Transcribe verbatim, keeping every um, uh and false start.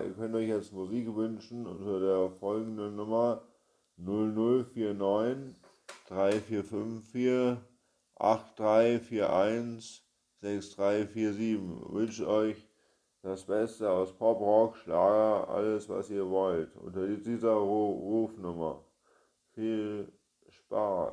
ihr könnt euch jetzt Musik wünschen unter der folgenden Nummer null null vier neun drei vier fünf vier acht drei vier eins sechs drei vier sieben. Ich wünsche euch das Beste aus Pop, Rock, Schlager, alles was ihr wollt, unter dieser Ru- Rufnummer. Viel Spaß!